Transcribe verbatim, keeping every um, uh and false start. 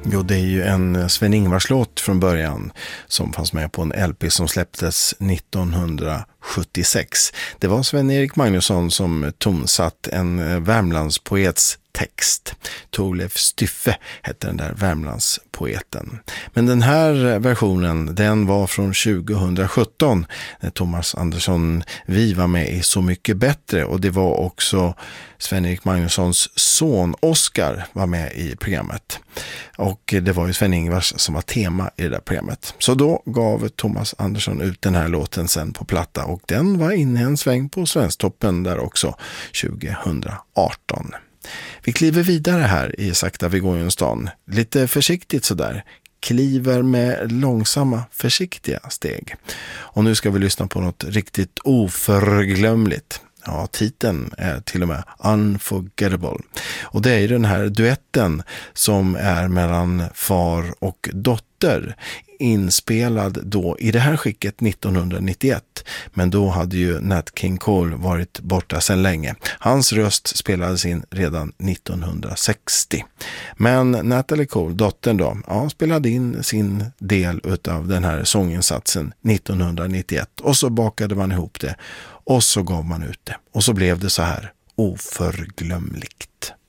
Jo, det är ju en Sven-Ingvars-låt från början som fanns med på en L P som släpptes nittonhundrasjuttiosex. Det var Sven-Erik Magnusson som tonsatt en Värmlandspoets text. Torleif Styffe hette den där Värmlandspoeten. Men den här versionen, den var från tjugohundrasjutton när Thomas Andersson Vi var med i Så mycket bättre, och det var också Sven-Erik Magnussons son Oskar var med i programmet. Och det var ju Sven-Ingvars som var tema i det där programmet. Så då gav Thomas Andersson ut den här låten sen på platta, och den var inne en sväng på Svensktoppen där också tjugohundraarton. Vi kliver vidare här i Sakta vi går i en stan. Lite försiktigt sådär. Kliver med långsamma, försiktiga steg. Och nu ska vi lyssna på något riktigt oförglömligt. Ja, titeln är till och med Unforgettable. Och det är ju den här duetten som är mellan far och dotter, inspelad då i det här skicket nittonhundranittioett. Men då hade ju Nat King Cole varit borta sedan länge. Hans röst spelades in redan nittonhundrasextio. Men Natalie Cole, dottern då, ja, spelade in sin del av den här sånginsatsen nittonhundranittioett. Och så bakade man ihop det. Och så gav man ut det. Och så blev det så här oförglömligt.